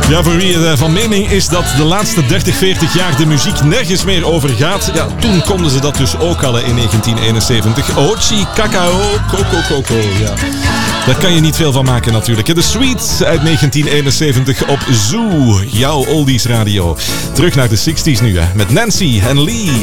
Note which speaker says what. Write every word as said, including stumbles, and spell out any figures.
Speaker 1: Ja, voor wie het van mening is dat de laatste dertig, veertig jaar de muziek nergens meer over gaat, ja, toen konden ze dat dus ook al in negentien eenenzeventig. Ochi Kakao Coco Coco, ja. Daar kan je niet veel van maken natuurlijk. De Sweets uit negentien eenenzeventig op Zoo, jouw oldies radio. Terug naar de zestig's nu, hè, met Nancy en Lee.